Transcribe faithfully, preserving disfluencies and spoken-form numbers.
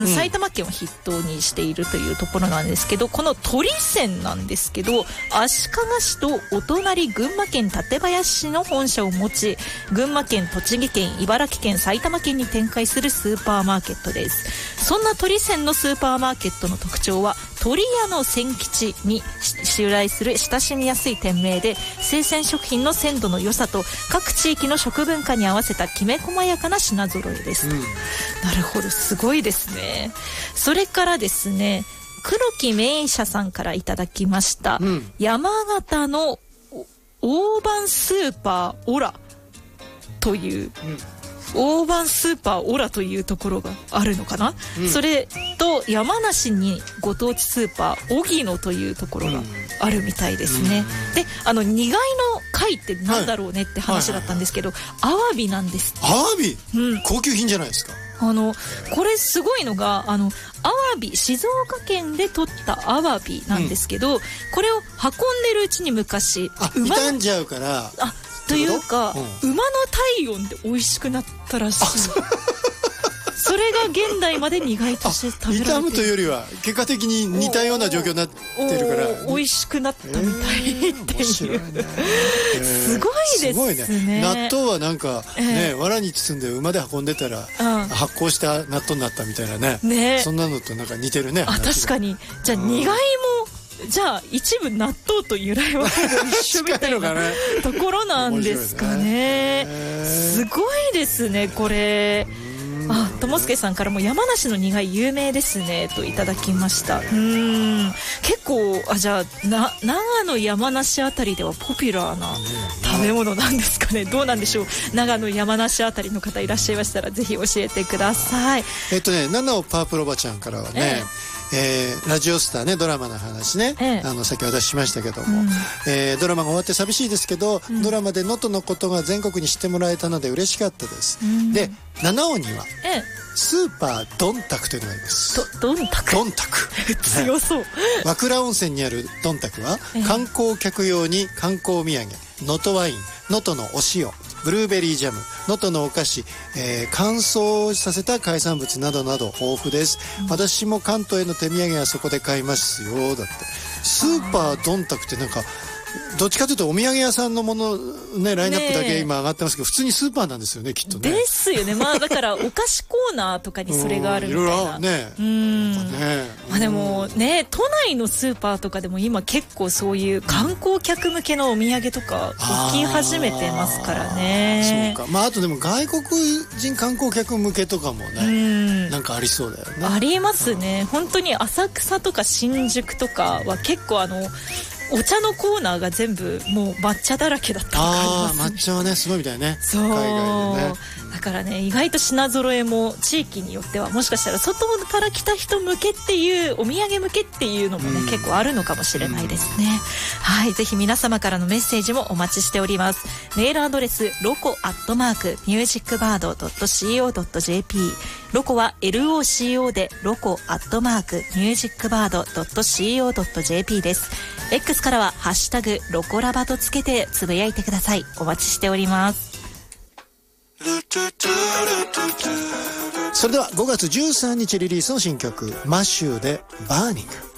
うん、埼玉県を筆頭にしているというところなんですけど、この鳥泉なんですけど、足利市とお隣群馬県館林市の本社を持ち、群馬県、栃木県、茨城県、埼玉県に展開するスーパーマーケットです。そんな鳥泉のスーパーマーケットの特徴は、鳥屋の千吉に襲来する親しみやすい店名で、生鮮食品の鮮度の良さと各地域の食文化に合わせたきめ細やかな品揃えですと、うん、なるほど、すごいですね。それからですね、黒木名車さんからいただきました、うん、山形の大判スーパーオラという、うん、大判スーパーオラというところがあるのかな、うん、それと山梨にご当地スーパー荻野というところがあるみたいですね、うん、で、あの苦いの貝ってなんだろうねって話だったんですけど、アワビなんです。 アワビ、 うん、 高級品じゃないですか。 あのこれすごいのが、あのアワビ、静岡県で取ったアワビなんですけど、うん、これを運んでるうちに昔、 あ、傷んじゃうから、 あというか、うん、馬の体温で美味しくなったらしい。それが現代まで苦いとして食べられてる。 傷むというよりは結果的に似たような状況になってるから、 美味しくなったみたいっていう、えーねえー、すごいですね。すごいね。 納豆はなんかね、えー、藁に包んで馬で運んでたら、うん、発酵した納豆になったみたいなね。ね、そんなのとなんか似てるね。 あ、確かに。じゃあ苦いも、じゃあ一部納豆と由来は一緒みたいなところなんですかね。すごいですね、これ。あ、ともすけさんからも山梨の苦い有名ですねといただきました。うーん、結構、あ、じゃあな長野、山梨あたりではポピュラーな食べ物なんですかね。どうなんでしょう。長野、山梨あたりの方いらっしゃいましたらぜひ教えてください。 えっとね、七尾パープルおばちゃんからはね、えええー、ラジオスターね、ドラマの話ね、ええ、あのさっき私しましたけども、うん、えー、ドラマが終わって寂しいですけど、うん、ドラマで能登のことが全国に知ってもらえたので嬉しかったです、うん、で、七尾には、ええ、スーパードンタクというのがあります。 ドンタクドンタク強そう、 和倉温泉にあるドンタクは、ええ、観光客用に観光土産、能登ワイン、能登のお塩、ブルーベリージャム、能登のお菓子、えー、乾燥させた海産物などなど豊富です、うん、私も関東への手土産はそこで買いますよ。だってスーパードンタクってなんかどっちかというとお土産屋さんのものね、ラインナップだけ今上がってますけど、普通にスーパーなんですよね、きっとね。 ですよね。まあだからお菓子コーナーとかにそれがあるみたいな。いろいろね。うん。なんかね。まあでもね、都内のスーパーとかでも今結構そういう観光客向けのお土産とか起き始めてますからね。 そうか。まああとでも外国人観光客向けとかもね、うん、なんかありそうだよね。 ありますね。本当に浅草とか新宿とかは結構あのお茶のコーナーが全部もう抹茶だらけだったのがあります、ね、 あー、抹茶はねすごいみたいね。 そう、海外でね。だからね、意外と品揃えも地域によってはもしかしたら外から来た人向けっていうお土産向けっていうのもね、うん、結構あるのかもしれないですね、うん、はい、ぜひ皆様からのメッセージもお待ちしております。メールアドレスロコアットマークミュージックバードドットシーオードットジェーピー、 ロコは エルオーシーオー でロコアットマークミュージックバードドットシーオードットジェーピー です。 X からはハッシュタグロコラバとつけてつぶやいてください。お待ちしております。 それではごがつじゅうさんにちリリースの新曲マシューでバーニング。